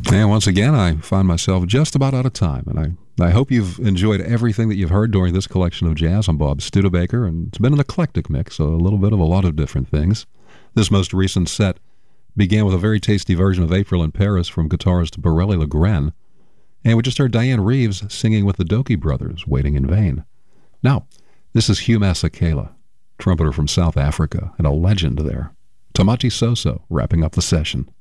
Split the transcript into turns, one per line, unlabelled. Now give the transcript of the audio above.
And once again, I find myself just about out of time, and I hope you've enjoyed everything that you've heard during this collection of jazz. I'm Bob Studebaker, and it's been an eclectic mix, a little bit of a lot of different things. This most recent set began with a very tasty version of April in Paris from guitarist Borelli Legren, and we just heard Diane Reeves singing with the Doki Brothers, Waiting in Vain. Now, this is Hugh Masekela, trumpeter from South Africa, and a legend there. Tamati Soso wrapping up the session.